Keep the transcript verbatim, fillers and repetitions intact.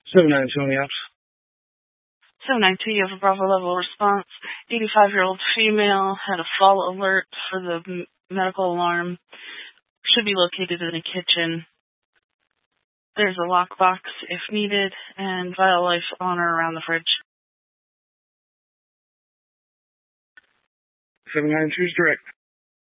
seven nine two on the apps. seven nine two, you have a Bravo level response. eighty-five-year-old female had a fall alert for the m- medical alarm. Should be located in the kitchen. There's a lockbox if needed, and Vital Life on or around the fridge. seven nine two is direct.